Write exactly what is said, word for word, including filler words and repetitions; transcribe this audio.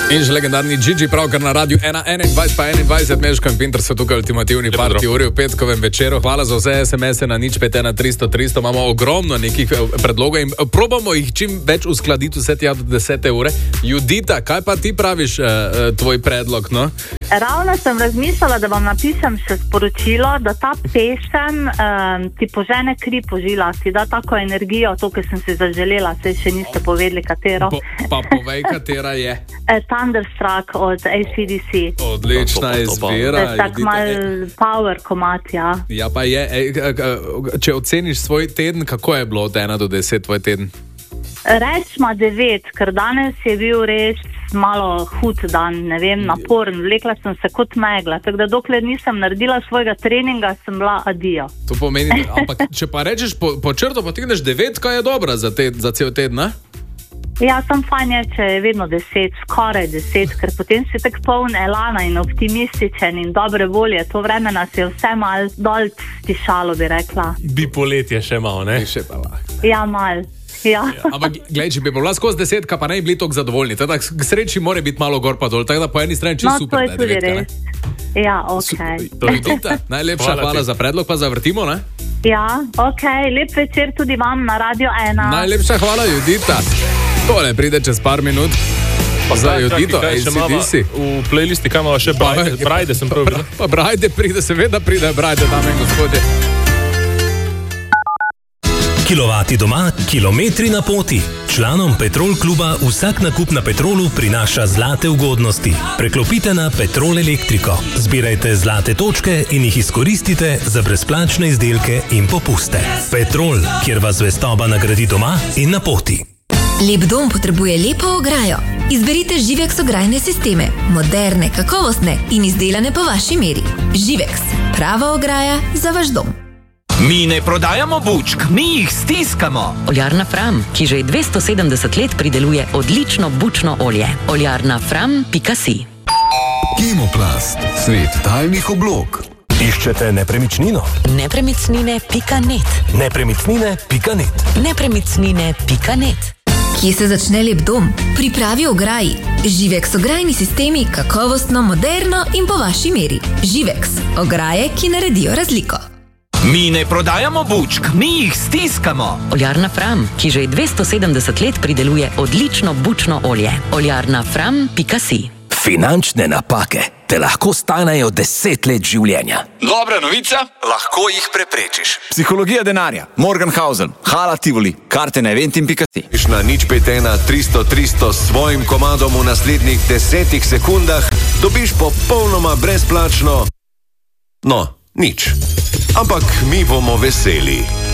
In že legendarni Gigi pravkar na radiju ena enaindvajset pa enaindvajset, Meško in Pinter so tukaj ultimativni parti uri v petkovem večeru. Hvala za vse es em ese na nič pet ena tristo tristo. Imamo ogromno nekih predlogov in probamo jih čim več uskladiti vse tja do desete ure. Judita, kaj pa ti praviš, uh, tvoj predlog, no? Ravno sem razmišljala, da vam napišem še sporočilo, da ta pesem um, ti požene kri po žilah, ti da tako energijo, to, ki sem si zaželela, se še niste povedali, katero. Po, pa povej, katera je. Thunderstruck od A C D C. Odlična izbira. Tak mal power komat, ja. Ja, pa je. Ej, če oceniš svoj teden, kako je bilo od ena do deset tvoj teden? Rečma devet, ker danes je bil res malo hud dan, ne vem, naporen, vlekla sem se kot megla, tako da dokler nisem naredila svojega treninga, sem bila adijo. To pomeni, ampak če pa rečeš po, po črto potegneš devet, kaj je dobra za, te, za cel teden, ne? Ja, sem fajn je, če je vedno deset, skoraj deset, ker potem si tak poln elana in optimističen in dobre volje, to vreme nas je vse mal dol stišalo, bi rekla. Bi poletje še malo, ne? Še pa lahko. Ja, mal. Ja. Ja, ampak gledaj, če bi bila skozi desetka, pa ne bi bili toliko zadovoljni. Teda k sreči mora biti malo gor pa dol, tako da po eni strani čisto no, super. No, to je tudi res. Ja, okej. Okay. Najlepša hvala, hvala za predlog, pa zavrtimo, ne? Ja, okej, okay. Lep večer tudi vam na Radio ena. Najlepša hvala, Judita. Tole pride čez par minut. Pa za Judito, A C D C. V playlisti kam imamo še Brajde, Brajde sem prav videl. Pa Brajde pride, seveda pride Brajde, dame in gospodje. Kilovati doma, kilometri na poti. Članom Petrol kluba vsak nakup na Petrolu prinaša zlate ugodnosti. Preklopite na Petrol Elektriko. Zbirajte zlate točke in jih izkoristite za brezplačne izdelke in popuste. Petrol, kjer vas zvestoba nagradi doma in na poti. Lep dom potrebuje lepo ograjo. Izberite Živex ograjne sisteme. Moderne, kakovostne in izdelane po vaši meri. Živex, prava ograja za vaš dom. Mi ne prodajamo bučk, mi jih stiskamo. Oljarna Fram, ki že dvesto sedemdeset let prideluje odlično bučno olje. Oljarna Fram pika si. Kemoplast, svet talnih oblog. Iščete nepremičnino? Nepremicnine pika net. Nepremičnine pika net. Nepremicnine pika net. Kje se začne lep dom? Pri pravi ograji. Živex ograjni sistemi, kakovostno, moderno in po vaši meri. Živex, ograje, ki naredijo razliko. Mi ne prodajamo bučk, mi jih stiskamo. Oljarna Fram, ki že dvesto sedemdeset let prideluje odlično bučno olje. Oljarna Fram pika si. Finančne napake te lahko stanejo deset let življenja. Dobra novica, lahko jih preprečiš. Psihologija denarja, Morgenhausen, Hala Tivoli, karte na eventim pika si. Na nič pet ena tristo tristo s svojim komadom v naslednjih desetih sekundah dobiš popolnoma brezplačno. No, nič. Ampak mi bomo veseli.